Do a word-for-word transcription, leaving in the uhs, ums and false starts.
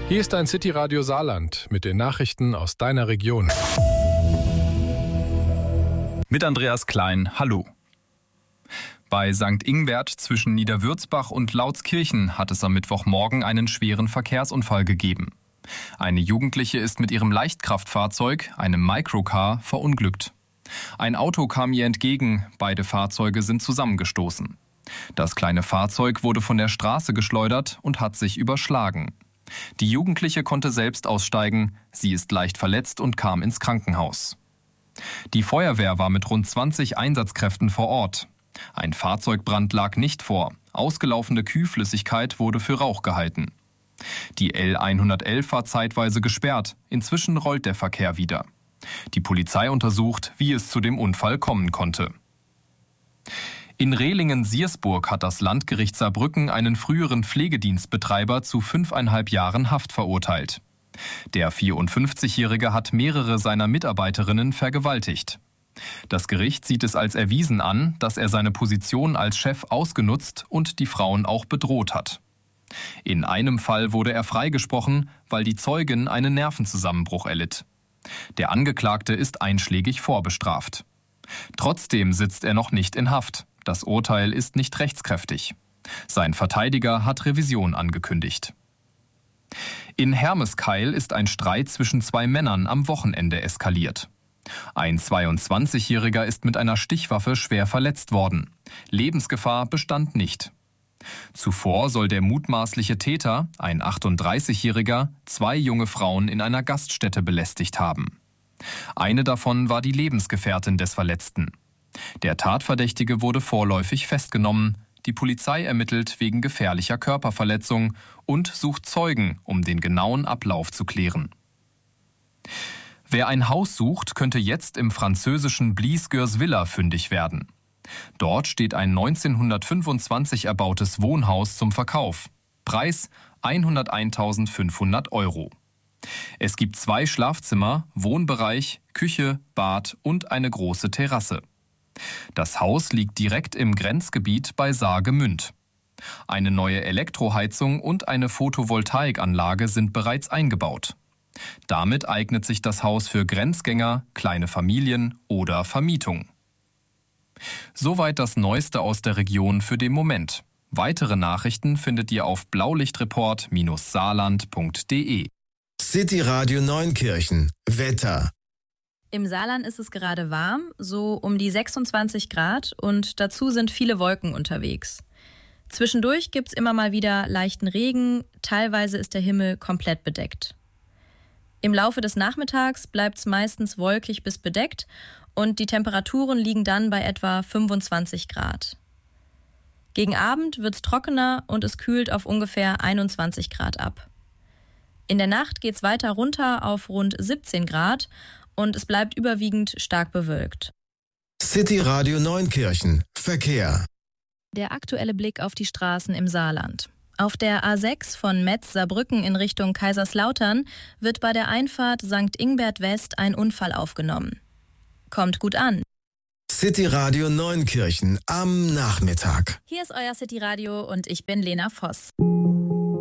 Hier ist ein City-Radio Saarland mit den Nachrichten aus deiner Region. Mit Andreas Klein, hallo. Bei Sankt Ingbert zwischen Niederwürzbach und Lautskirchen hat es am Mittwochmorgen einen schweren Verkehrsunfall gegeben. Eine Jugendliche ist mit ihrem Leichtkraftfahrzeug, einem Microcar, verunglückt. Ein Auto kam ihr entgegen, beide Fahrzeuge sind zusammengestoßen. Das kleine Fahrzeug wurde von der Straße geschleudert und hat sich überschlagen. Die Jugendliche konnte selbst aussteigen, sie ist leicht verletzt und kam ins Krankenhaus. Die Feuerwehr war mit rund zwanzig Einsatzkräften vor Ort. Ein Fahrzeugbrand lag nicht vor, ausgelaufene Kühlflüssigkeit wurde für Rauch gehalten. Die L hundertelf war zeitweise gesperrt, inzwischen rollt der Verkehr wieder. Die Polizei untersucht, wie es zu dem Unfall kommen konnte. In Rehlingen-Siersburg hat das Landgericht Saarbrücken einen früheren Pflegedienstbetreiber zu fünfeinhalb Jahren Haft verurteilt. Der vierundfünfzigjährige hat mehrere seiner Mitarbeiterinnen vergewaltigt. Das Gericht sieht es als erwiesen an, dass er seine Position als Chef ausgenutzt und die Frauen auch bedroht hat. In einem Fall wurde er freigesprochen, weil die Zeugin einen Nervenzusammenbruch erlitt. Der Angeklagte ist einschlägig vorbestraft. Trotzdem sitzt er noch nicht in Haft. Das Urteil ist nicht rechtskräftig. Sein Verteidiger hat Revision angekündigt. In Hermeskeil ist ein Streit zwischen zwei Männern am Wochenende eskaliert. Ein zweiundzwanzigjähriger ist mit einer Stichwaffe schwer verletzt worden. Lebensgefahr bestand nicht. Zuvor soll der mutmaßliche Täter, ein achtunddreißigjähriger, zwei junge Frauen in einer Gaststätte belästigt haben. Eine davon war die Lebensgefährtin des Verletzten. Der Tatverdächtige wurde vorläufig festgenommen. Die Polizei ermittelt wegen gefährlicher Körperverletzung und sucht Zeugen, um den genauen Ablauf zu klären. Wer ein Haus sucht, könnte jetzt im französischen Blies-Gürs-Villa fündig werden. Dort steht ein neunzehnhundertfünfundzwanzig erbautes Wohnhaus zum Verkauf. Preis hunderteintausendfünfhundert Euro. Es gibt zwei Schlafzimmer, Wohnbereich, Küche, Bad und eine große Terrasse. Das Haus liegt direkt im Grenzgebiet bei Saargemünd. Eine neue Elektroheizung und eine Photovoltaikanlage sind bereits eingebaut. Damit eignet sich das Haus für Grenzgänger, kleine Familien oder Vermietung. Soweit das Neueste aus der Region für den Moment. Weitere Nachrichten findet ihr auf blaulichtreport Bindestrich saarland Punkt de. City Radio Neunkirchen. Wetter. Im Saarland ist es gerade warm, so um die sechsundzwanzig Grad und dazu sind viele Wolken unterwegs. Zwischendurch gibt's immer mal wieder leichten Regen, teilweise ist der Himmel komplett bedeckt. Im Laufe des Nachmittags bleibt's meistens wolkig bis bedeckt und die Temperaturen liegen dann bei etwa fünfundzwanzig Grad. Gegen Abend wird's trockener und es kühlt auf ungefähr einundzwanzig Grad ab. In der Nacht geht's weiter runter auf rund siebzehn Grad und es bleibt überwiegend stark bewölkt. City Radio Neunkirchen. Verkehr. Der aktuelle Blick auf die Straßen im Saarland. Auf der A sechs von Metz-Saarbrücken in Richtung Kaiserslautern wird bei der Einfahrt Sankt Ingbert West ein Unfall aufgenommen. Kommt gut an. City Radio Neunkirchen am Nachmittag. Hier ist euer City Radio und ich bin Lena Voss.